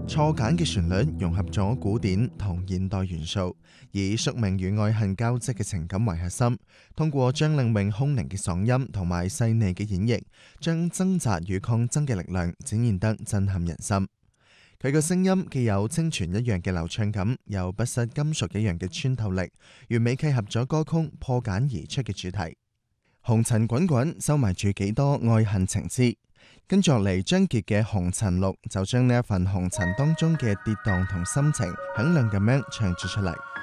錯揀嘅旋律融合咗古典同現代元素，以宿命與愛恨交織嘅情感為核心，通過張令穎空靈嘅嗓音同埋細膩嘅演繹，將掙扎與抗爭嘅力量展現得震撼人心。佢嘅聲音既有清泉一樣嘅流暢感，又不失金屬一樣嘅穿透力，完美契合咗歌曲破繭而出嘅主題。紅塵滾滾，收埋住幾多愛恨情絲。跟住落嚟，張傑嘅《紅塵錄》就將呢一份紅塵當中嘅跌宕同心情，響亮咁樣唱咗出嚟。